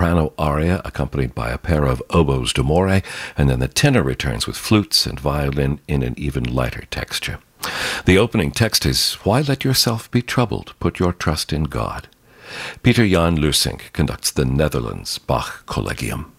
soprano aria accompanied by a pair of oboes d'amore, and then the tenor returns with flutes and violin in an even lighter texture. The opening text is, "Why let yourself be troubled? Put your trust in God." Peter Jan Lusink conducts the Netherlands Bach Collegium.